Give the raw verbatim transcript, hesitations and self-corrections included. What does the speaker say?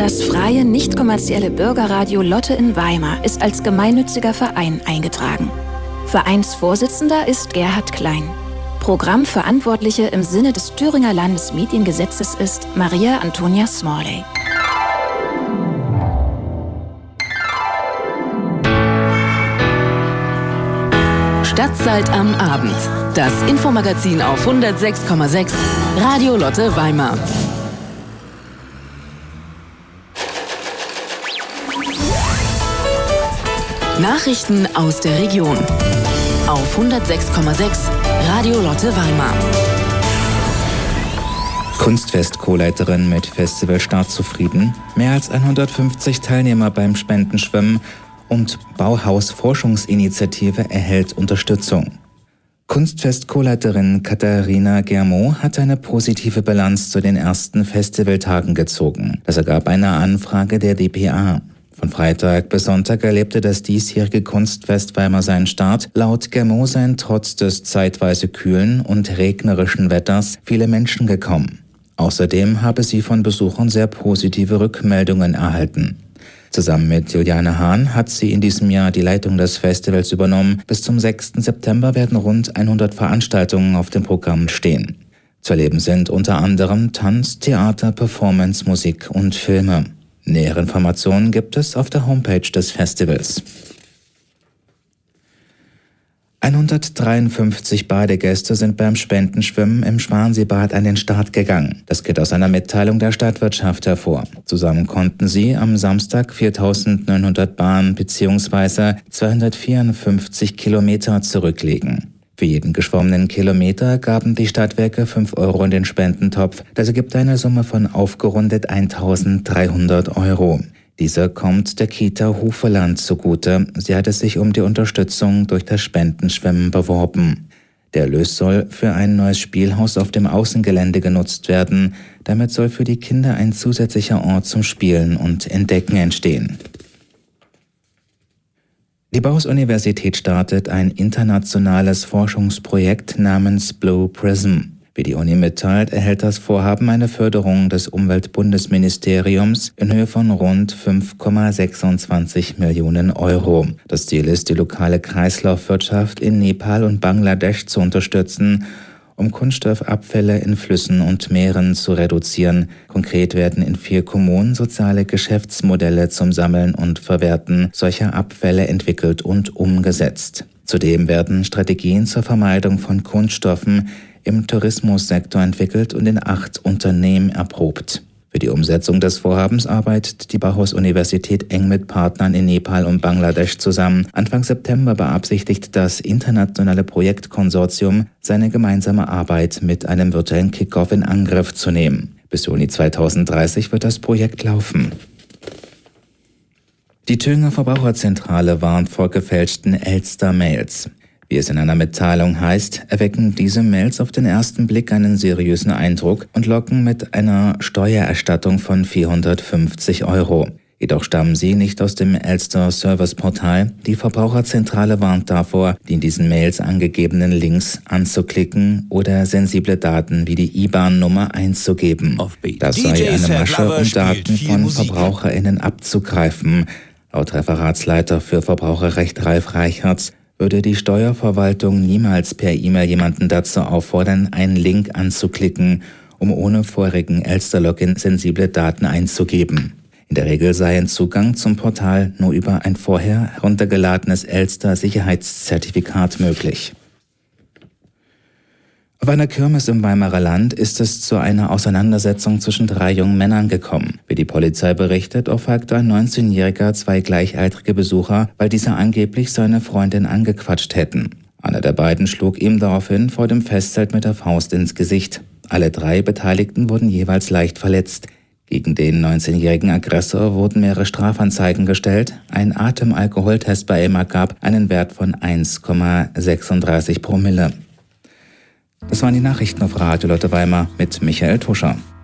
Das freie, nicht kommerzielle Bürgerradio Lotte in Weimar ist als gemeinnütziger Verein eingetragen. Vereinsvorsitzender ist Gerhard Klein. Programmverantwortliche im Sinne des Thüringer Landesmediengesetzes ist Maria Antonia Smalley. Stadtzeit am Abend. Das Infomagazin auf hundertsechs Komma sechs Radio Lotte Weimar. Nachrichten aus der Region auf hundertsechs Komma sechs Radio Lotte Weimar. Kunstfest-Co-Leiterin mit Festivalstart zufrieden, mehr als hundertfünfzig Teilnehmer beim Spendenschwimmen und Bauhaus-Forschungsinitiative erhält Unterstützung. Kunstfest-Co-Leiterin Katharina Germo hat eine positive Bilanz zu den ersten Festivaltagen gezogen. Das ergab eine Anfrage der D P A. Von Freitag bis Sonntag erlebte das diesjährige Kunstfest Weimar seinen Start. Laut Germo seien trotz des zeitweise kühlen und regnerischen Wetters viele Menschen gekommen. Außerdem habe sie von Besuchern sehr positive Rückmeldungen erhalten. Zusammen mit Juliane Hahn hat sie in diesem Jahr die Leitung des Festivals übernommen. Bis zum sechsten September werden rund hundert Veranstaltungen auf dem Programm stehen. Zu erleben sind unter anderem Tanz, Theater, Performance, Musik und Filme. Nähere Informationen gibt es auf der Homepage des Festivals. hundertdreiundfünfzig Badegäste sind beim Spendenschwimmen im Schwanseebad an den Start gegangen. Das geht aus einer Mitteilung der Stadtwirtschaft hervor. Zusammen konnten sie am Samstag viertausendneunhundert Bahnen bzw. zweihundertvierundfünfzig Kilometer zurücklegen. Für jeden geschwommenen Kilometer gaben die Stadtwerke fünf Euro in den Spendentopf. Das ergibt eine Summe von aufgerundet eintausenddreihundert Euro. Diese kommt der Kita Hufeland zugute. Sie hatte sich um die Unterstützung durch das Spendenschwimmen beworben. Der Erlös soll für ein neues Spielhaus auf dem Außengelände genutzt werden. Damit soll für die Kinder ein zusätzlicher Ort zum Spielen und Entdecken entstehen. Die Bauhaus-Universität startet ein internationales Forschungsprojekt namens Blue Prism. Wie die Uni mitteilt, erhält das Vorhaben eine Förderung des Umweltbundesministeriums in Höhe von rund fünf Komma sechsundzwanzig Millionen Euro. Das Ziel ist, die lokale Kreislaufwirtschaft in Nepal und Bangladesch zu unterstützen, um Kunststoffabfälle in Flüssen und Meeren zu reduzieren. Konkret werden in vier Kommunen soziale Geschäftsmodelle zum Sammeln und Verwerten solcher Abfälle entwickelt und umgesetzt. Zudem werden Strategien zur Vermeidung von Kunststoffen im Tourismussektor entwickelt und in acht Unternehmen erprobt. Für die Umsetzung des Vorhabens arbeitet die Bauhaus-Universität eng mit Partnern in Nepal und Bangladesch zusammen. Anfang September beabsichtigt das internationale Projektkonsortium, seine gemeinsame Arbeit mit einem virtuellen Kickoff in Angriff zu nehmen. Bis Juni zweitausenddreißig wird das Projekt laufen. Die Thüringer Verbraucherzentrale warnt vor gefälschten Elster-Mails. Wie es in einer Mitteilung heißt, erwecken diese Mails auf den ersten Blick einen seriösen Eindruck und locken mit einer Steuererstattung von vierhundertfünfzig Euro. Jedoch stammen sie nicht aus dem Elster Service Portal. Die Verbraucherzentrale warnt davor, die in diesen Mails angegebenen Links anzuklicken oder sensible Daten wie die I B A N-Nummer einzugeben. Das sei eine Masche, um Daten von VerbraucherInnen abzugreifen. Laut Referatsleiter für Verbraucherrecht Ralf Reichertz würde die Steuerverwaltung niemals per E-Mail jemanden dazu auffordern, einen Link anzuklicken, um ohne vorigen Elster-Login sensible Daten einzugeben. In der Regel sei ein Zugang zum Portal nur über ein vorher heruntergeladenes Elster-Sicherheitszertifikat möglich. Auf einer Kirmes im Weimarer Land ist es zu einer Auseinandersetzung zwischen drei jungen Männern gekommen. Wie die Polizei berichtet, aufhaltte ein neunzehnjähriger zwei gleichaltrige Besucher, weil diese angeblich seine Freundin angequatscht hätten. Einer der beiden schlug ihm daraufhin vor dem Festzelt mit der Faust ins Gesicht. Alle drei Beteiligten wurden jeweils leicht verletzt. Gegen den neunzehnjährigen Aggressor wurden mehrere Strafanzeigen gestellt. Ein Atemalkoholtest bei ihm ergab einen Wert von eins Komma sechsunddreißig Promille. Das waren die Nachrichten auf Radio Lotte Weimar mit Michael Tuscher.